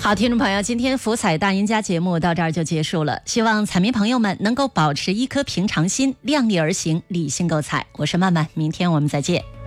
好，听众朋友，今天福彩大赢家节目到这儿就结束了。希望彩民朋友们能够保持一颗平常心，量力而行，理性购彩。我是曼曼，明天我们再见。